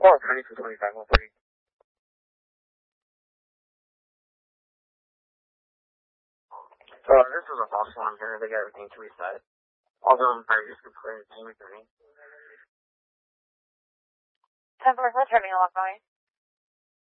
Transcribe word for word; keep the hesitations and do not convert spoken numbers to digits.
Oh, twenty-two twenty-five, one thirty. Uh, this is a false one here. They got everything to reset. Although I'm very just clear the payment for me. ten four four, turning a walk by.